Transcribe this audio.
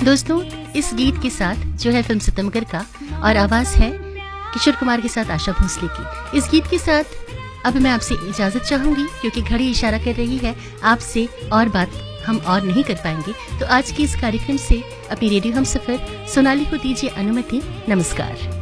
दोस्तों, इस गीत के साथ जो है फिल्म सितमगर का और आवाज है किशोर कुमार के साथ आशा भोसले की। इस गीत के साथ अब मैं आपसे इजाजत चाहूंगी क्योंकि घड़ी इशारा कर रही है आपसे और बात हम और नहीं कर पाएंगे। तो आज के इस कार्यक्रम से अपनी रेडियो हमसफर सोनाली को दीजिए अनुमति। नमस्कार।